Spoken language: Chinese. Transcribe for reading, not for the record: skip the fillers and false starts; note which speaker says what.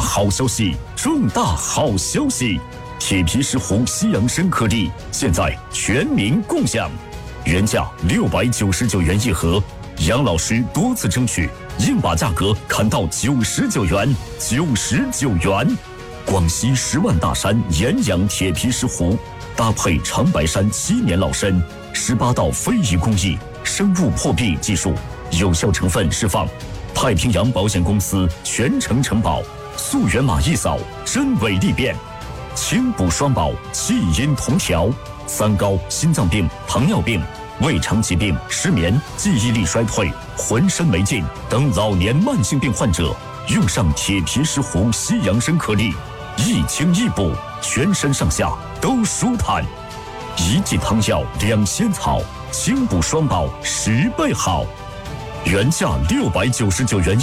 Speaker 1: 好消息，重大好消息！铁皮石斛西洋参颗粒现在全民共享，原价699元一盒，杨老师多次争取，硬把价格砍到99元，99元！广西10万大山岩养铁皮石斛，搭配长白山7年老参，18道非遗工艺，生物破壁技术，有效成分释放。太平洋保险公司全程承保，溯源码一扫，真伪利变，轻补双保，气阴同调。3高心脏病、糖尿病、胃肠疾病、失眠、记忆力衰退、浑身没劲等老年慢性病患者，用上铁皮石斛西洋参颗粒，一清一补，全身上下都舒坦。一剂汤药2仙草，轻补双保10倍好。原价699元。